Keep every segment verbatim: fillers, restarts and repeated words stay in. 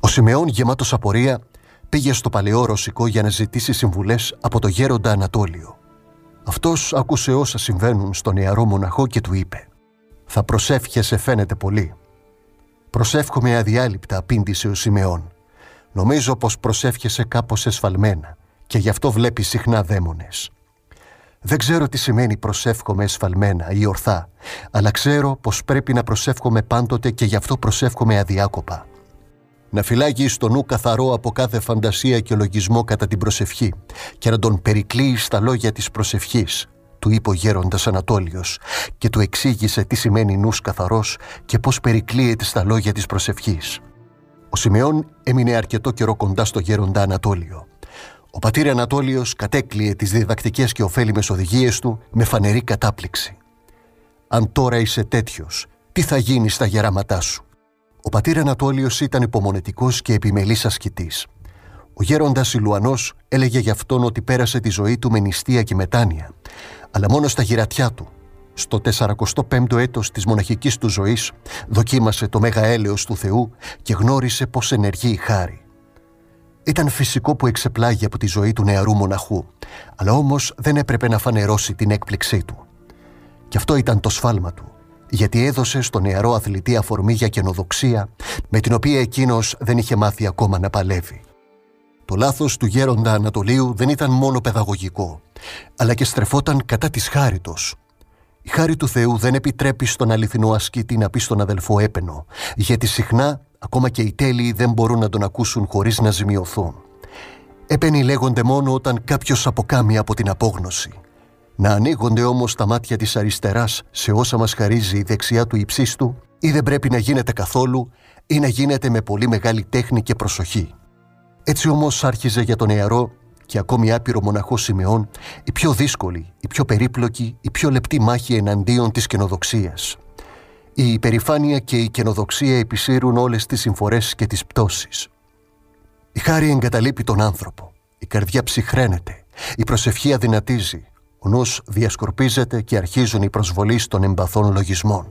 Ο Σιμεών, γεμάτος απορία, πήγε στο παλαιό Ρωσικό για να ζητήσει συμβουλές από το γέροντα Ανατόλιο. Αυτός άκουσε όσα συμβαίνουν στον νεαρό μοναχό και του είπε: «Θα προσεύχεσαι, φαίνεται πολύ». «Προσεύχομαι αδιάλειπτα», απήντησε ο Σιμεών. «Νομίζω πως προσεύχεσαι κάπως εσφαλμένα και γι' αυτό βλέπεις συχνά δαίμονες». «Δεν ξέρω τι σημαίνει προσεύχομαι εσφαλμένα ή ορθά, αλλά ξέρω πως πρέπει να προσεύχομαι πάντοτε και γι' αυτό προσεύχομαι αδιάκοπα. Να φυλάγεις το νου καθαρό από κάθε φαντασία και λογισμό κατά την προσευχή και να τον περικλείεις στα λόγια της προσευχής», του είπε ο γέροντας Ανατόλιος και του εξήγησε τι σημαίνει νους καθαρός και πώς περικλείεται στα λόγια της προσευχής. Ο Σιμεών έμεινε αρκετό καιρό κοντά στο γέροντα Ανατόλιο. Ο πατήρ Ανατόλιος κατέκλειε τις διδακτικές και ωφέλιμες οδηγίες του με φανερή κατάπληξη. «Αν τώρα είσαι τέτοιος, τι θα γίνει στα γεράματά σου?» Ο πατήρ Ανατόλιος ήταν υπομονετικός και επιμελής ασκητής. Ο γέροντας Ιλουανός έλεγε για αυτόν ότι πέρασε τη ζωή του με νηστεία και μετάνοια, αλλά μόνο στα γυρατιά του. Στο τεσσαρακοστό πέμπτο έτος της μοναχικής του ζωής δοκίμασε το μέγα έλεος του Θεού και γνώρισε πως ενεργεί η χάρη. Ήταν φυσικό που εξεπλάγει από τη ζωή του νεαρού μοναχού, αλλά όμως δεν έπρεπε να φανερώσει την έκπληξή του. Και αυτό ήταν το σφάλμα του, γιατί έδωσε στο νεαρό αθλητή αφορμή για καινοδοξία, με την οποία εκείνος δεν είχε μάθει ακόμα να παλεύει. Το λάθος του γέροντα Ανατολίου δεν ήταν μόνο παιδαγωγικό, αλλά και στρεφόταν κατά της χάριτος. Η χάρη του Θεού δεν επιτρέπει στον αληθινό ασκήτη να πει στον αδελφό έπαινο, γιατί συχνά ακόμα και οι τέλειοι δεν μπορούν να τον ακούσουν χωρίς να ζημιωθούν. Έπαινοι λέγονται μόνο όταν κάποιος αποκάμει από την απόγνωση. Να ανοίγονται όμως τα μάτια της αριστεράς σε όσα μας χαρίζει η δεξιά του υψίστου, ή δεν πρέπει να γίνεται καθόλου, ή να γίνεται με πολύ μεγάλη τέχνη και προσοχή. Έτσι όμως άρχιζε για τον νεαρό και ακόμη άπειρο μοναχό Σιμεών η πιο δύσκολη, η πιο περίπλοκη, η πιο λεπτή μάχη εναντίον της καινοδοξίας. Η υπερηφάνεια και η καινοδοξία επισύρουν όλες τις συμφορές και τις πτώσεις. Η χάρη εγκαταλείπει τον άνθρωπο, η καρδιά ψυχραίνεται, η προσευχή αδυνατίζει, ο νους διασκορπίζεται και αρχίζουν οι προσβολείς των εμπαθών λογισμών.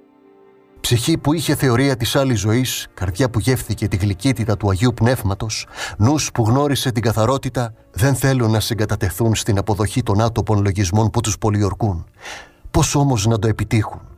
Ψυχή που είχε θεωρία της άλλης ζωής, καρδιά που γεύθηκε τη γλυκύτητα του Αγίου Πνεύματος, νους που γνώρισε την καθαρότητα, δεν θέλουν να συγκατατεθούν στην αποδοχή των άτοπων λογισμών που τους πολιορκούν. Πώς όμως να το επιτύχουν?